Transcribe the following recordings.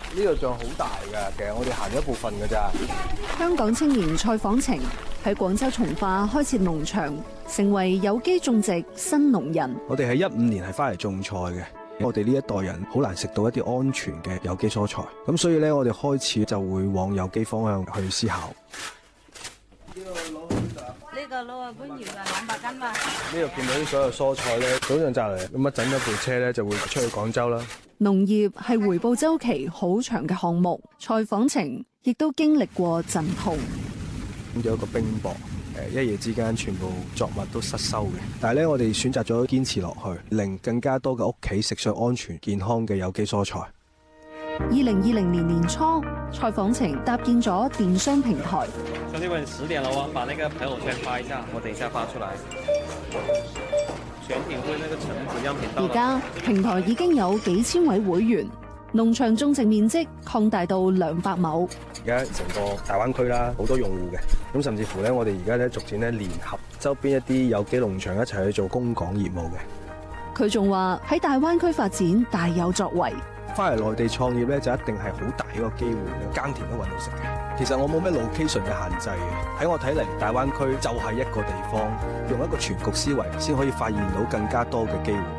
呢個仲好大㗎，其實我哋行咗一部分㗎咋。 香港青年蔡訪程喺廣州從化開設農場，成為有機種植新農人。 我哋喺15年係翻嚟種菜嘅，我哋呢一代人好難食到一啲安全嘅有機蔬菜，咁所以咧我哋開始就會往有機方向去思考。 呢個攞本葉啊，200斤嘛。 呢度見到啲所有蔬菜咧，早上摘嚟，咁一整咗部車咧就會出去廣州啦。 農業係回報週期好長嘅項目，蔡訪程亦都經歷過陣痛。 有一個冰雹，一夜之間全部作物都失收嘅。但係咧，我哋選擇咗堅持落去，令更加多嘅屋企食上安全健康嘅有機蔬菜。 2020年年初，蔡訪程搭建咗電商平台。 兄弟們，10點了喎，把那個朋友圈發一下，我等一下發出來。全體會那個橙子樣品到。 而家平台已經有幾千位會員，農場種植面積擴大到200畝。 而家成個大灣區啦，好多用戶嘅，咁甚至乎咧，我哋而家咧逐漸咧聯合周邊一啲有機農場一齊去做供港業務嘅。 佢仲話喺大灣區發展大有作為。 翻嚟內地創業咧，就一定係好大一個機會，耕田都揾到食嘅。其實我冇咩 location 嘅限制嘅，喺我睇嚟，大灣區就係一個地方，用一個全局思維，先可以發現到更加多嘅機會。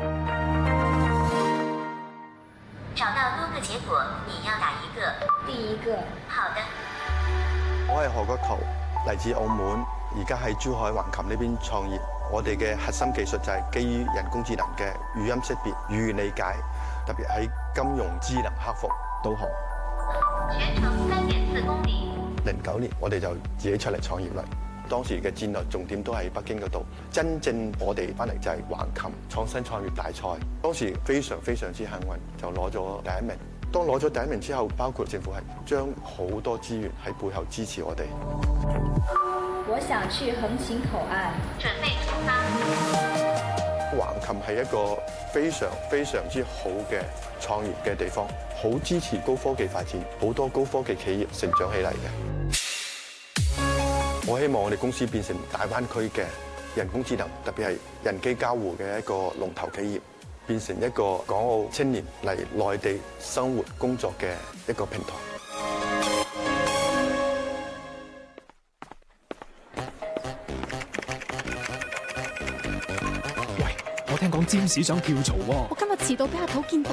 找到多個結果，你要哪一個？ 第一個。 好的。 我係何國球，嚟自澳門，而家喺珠海橫琴呢邊創業。我哋嘅核心技術就係基於人工智能嘅語音識別、語言理解，特別喺金融智能客服導航。 全程3.4公里。 09年我哋就自己出嚟創業啦。當時嘅戰略重點都喺北京嗰度，真正我哋翻嚟就係橫琴創新創業大賽。當時非常之幸運，就攞咗第一名。當攞咗第一名之後，包括政府係將好多資源喺背後支持我哋。 我想去橫琴口岸， 準備出發。 橫琴係一個非常之好嘅創業嘅地方，好支持高科技發展，好多高科技企業成長起嚟嘅。我希望我哋公司變成大灣區嘅人工智能，特別係人機交互嘅一個龍頭企業，變成一個港澳青年嚟內地生活工作嘅一個平台。 聽講占士想跳槽喎， 我今日遲到俾阿頭見到。